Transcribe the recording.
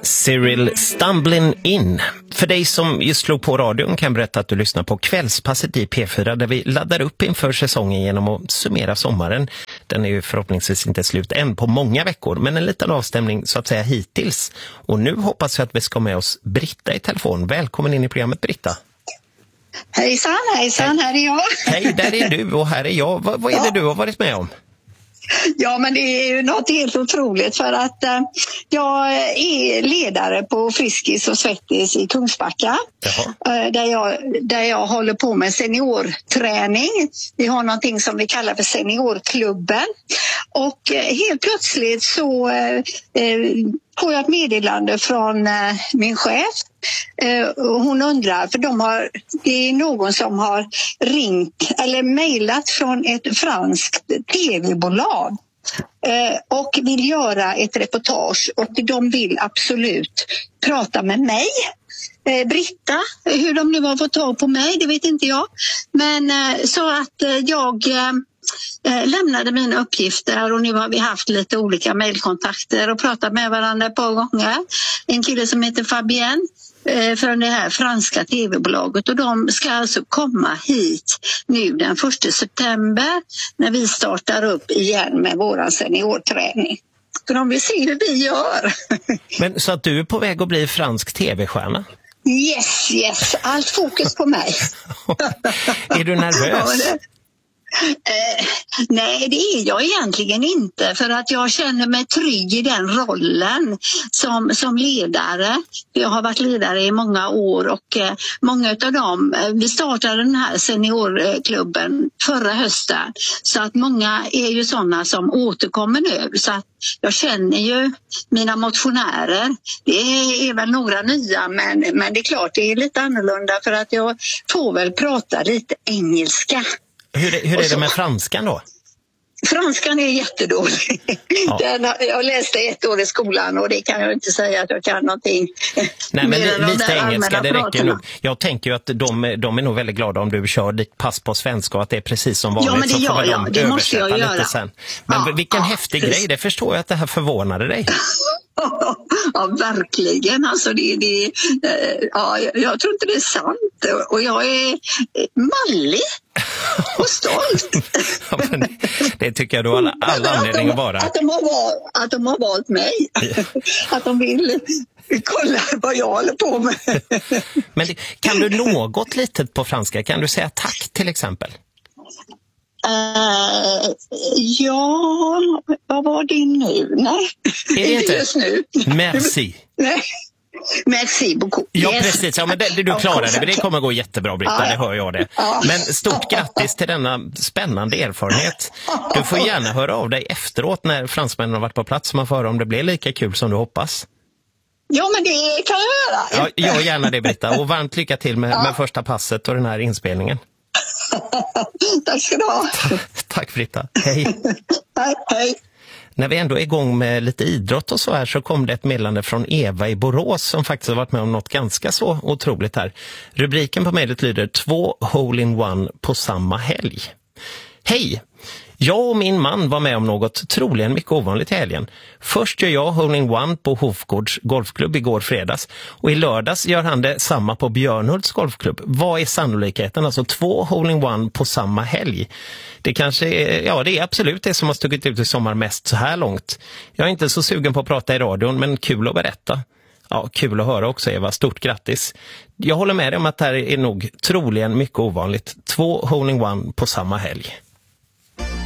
Cyril Stumbling In. För dig som just slog på radion kan jag berätta att du lyssnar på Kvällspasset i P4 där vi laddar upp inför säsongen genom att summera sommaren. Den är ju förhoppningsvis inte slut än på många veckor, men en liten avstämning så att säga hittills. Och nu hoppas jag att vi ska med oss Britta i telefon. Välkommen in i programmet, Britta. Hejsan, här är jag. Hej, där är du och här är jag. Vad är det du har varit med om? Ja, men det är ju något helt otroligt för att jag är ledare på Friskis och Svettis i Kungsbacka. Där jag håller på med seniorträning. Vi har någonting som vi kallar för seniorklubben. Och helt plötsligt så får jag ett meddelande från min chef. Hon undrar, för det är någon som har ringt eller mejlat från ett franskt tv-bolag och vill göra ett reportage, och de vill absolut prata med mig. Britta, hur de nu har fått tag på mig, det vet inte jag. Men så att jag lämnade mina uppgifter, och nu har vi haft lite olika mejlkontakter och pratat med varandra ett par gånger. En kille som heter Fabien från det här franska tv-bolaget, och de ska alltså komma hit nu den 1 september när vi startar upp igen med våran seniorträning. Så de vill se hur vi gör. Men så att du är på väg att bli fransk tv-stjärna? Yes, allt fokus på mig. Är du nervös? Nej, det är jag egentligen inte, för att jag känner mig trygg i den rollen som ledare. Jag har varit ledare i många år, och många av dem, vi startade den här seniorklubben förra hösten, så att många är ju sådana som återkommer nu, så att jag känner ju mina motionärer. Det är väl några nya, men det är klart det är lite annorlunda för att jag får väl prata lite engelska. Hur är det med franskan då? Franskan är jättedålig. Ja. Jag läste 1 år i skolan, och det kan jag inte säga att jag kan någonting. Nej, men lite engelska, det räcker nog. Jag tänker ju att de är nog väldigt glada om du kör ditt pass på svenska och att det är precis som vanligt. Ja, men det gör jag. Det måste jag göra. Sen. Men vilken häftig grej, det förstår jag att det här förvånade dig. Ja, verkligen. Alltså jag tror inte det är sant. Och jag är mallig och stolt. Ja, men det tycker jag då alla anledning att vara. Att de har valt mig. Att de vill kolla vad jag håller på med. Men kan du något litet på franska? Kan du säga tack till exempel? Ja, vad var det nu? Nej, är det inte just nu. Merci. Nej. Merci beaucoup. Ja, precis. Ja, men du klarar det. Men det kommer gå jättebra, Britta, det hör jag det. Men stort grattis till denna spännande erfarenhet. Du får gärna höra av dig efteråt när fransmännen har varit på plats, så man får höra om det blir lika kul som du hoppas. Ja, men det kan jag göra. Ja, jag gärna det, Britta. Och varmt lycka till med första passet och den här inspelningen. Tack ska du ha. Tack, Britta. Hej. Hej. När vi ändå är igång med lite idrott och så här, så kom det ett meddelande från Eva i Borås som faktiskt har varit med om något ganska så otroligt här. Rubriken på mejlet lyder 2 hole-in-one på samma helg. Hej! Jag och min man var med om något troligen mycket ovanligt i helgen. Först gör jag hole-in-one på Hofgårds golfklubb igår fredags, och i lördags gör han det samma på Björnhults golfklubb. Vad är sannolikheten? Alltså 2 hole-in-one på samma helg. Det kanske är, det är absolut det som har stuckit ut i sommar mest så här långt. Jag är inte så sugen på att prata i radion, men kul att berätta. Ja, kul att höra också, Eva. Stort grattis. Jag håller med dig om att det här är nog troligen mycket ovanligt. 2 hole-in-one på samma helg.